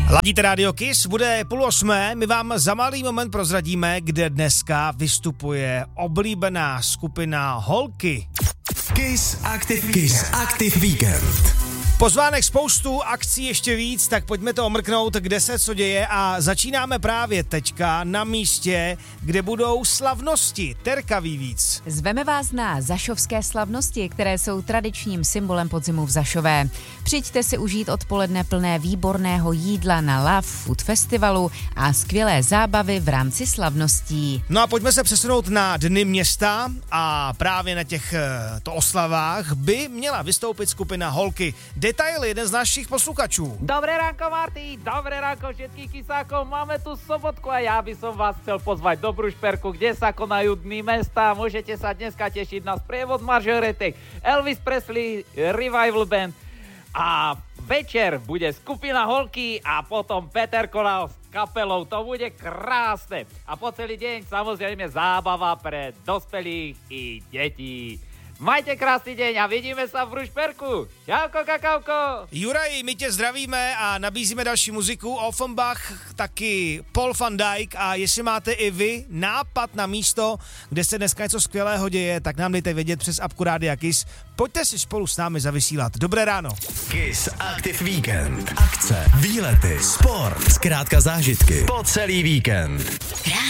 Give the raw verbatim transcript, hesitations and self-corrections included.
Ladíte Radio Kiss, bude půl osmé, my vám za malý moment prozradíme, kde dneska vystupuje oblíbená skupina Holky. Kiss Active, Kiss Active Weekend. Pozvánek spoustu, akcí ještě víc, tak pojďme to omrknout, kde se co děje a začínáme právě teďka na místě, kde budou slavnosti. Terka ví víc. Zveme vás na zašovské slavnosti, které jsou tradičním symbolem podzimu v Zašové. Přijďte si užít odpoledne plné výborného jídla na Love Food Festivalu a skvělé zábavy v rámci slavností. No a pojďme se přesunout na Dny města a právě na těchto oslavách by měla vystoupit skupina Holky. Detaily jeden z našich posluchačů. Dobré ránko, Marty, dobré ránko všetkých kysákov. Máme tu sobotku a ja by som vás chcel pozvať do Brušperku, kde sa konajú Dny mesta. Môžete sa dneska tešiť na sprievod mažoretek Elvis Presley Revival Band a večer bude skupina Holky a potom Peter Kolář s kapelou. To bude krásne. A po celý deň samozrejme zábava pre dospelých i detí. Majte krásný deň a vidíme sa v Brušperku. Čauko, kakauko. Juraj, my tě zdravíme a nabízíme další muziku. Offenbach, taky Paul van Dyk a jestli máte i vy nápad na místo, kde se dneska něco skvělého děje, tak nám dejte vědět přes apku Rádia Kiss. Pojďte si spolu s námi zavysílat. Dobré ráno. Kiss Active Weekend. Akce, výlety, sport, zkrátka zážitky po celý víkend.